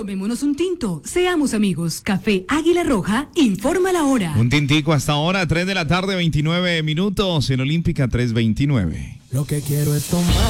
Tomémonos un tinto, seamos amigos. Café Águila Roja, informa la hora. Un tintico hasta ahora, 3 de la tarde, 29 minutos, en Olímpica 3:29. Lo que quiero es tomar.